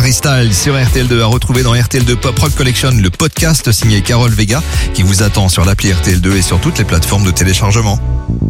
Harry Styles sur RTL2 à retrouver dans RTL2 Pop Rock Collection, le podcast signé Carole Vega qui vous attend sur l'appli RTL2 et sur toutes les plateformes de téléchargement.